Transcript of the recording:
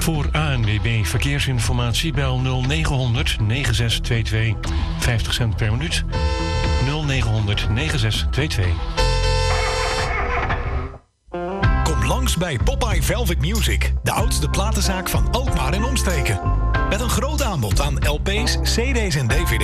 Voor ANWB Verkeersinformatie bel 0900 9622. 50 cent per minuut. 0900 9622. Kom langs bij Popeye Velvet Music, de oudste platenzaak van Alkmaar en omstreken. Met een groot aanbod aan LP's, CD's en DVD's.